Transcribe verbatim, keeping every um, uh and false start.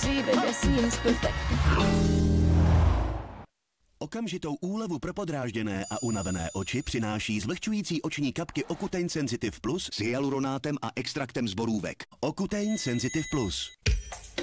dříve, the seems perfect. Okamžitou úlevu pro podrážděné a unavené oči přináší zvlhčující oční kapky Ocutein Sensitive Plus s hyaluronátem a extraktem z borůvek. Ocutein Sensitive Plus.